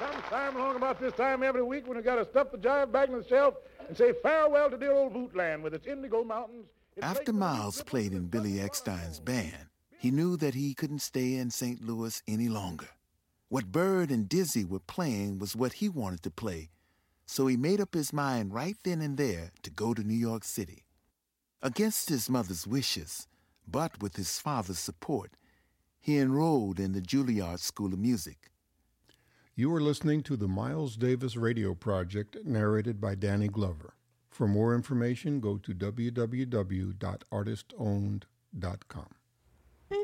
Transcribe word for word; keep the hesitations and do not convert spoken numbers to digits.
Time along about this time every week when we got to stuff the jive back in the shelf and say farewell to dear old Vootland with its indigo mountains. Its After Miles played in Billy Eckstine's band, he knew that he couldn't stay in Saint Louis any longer. What Bird and Dizzy were playing was what he wanted to play, so he made up his mind right then and there to go to New York City. Against his mother's wishes, but with his father's support, he enrolled in the Juilliard School of Music. You are listening to the Miles Davis Radio Project, narrated by Danny Glover. For more information, go to w w w dot artist owned dot com.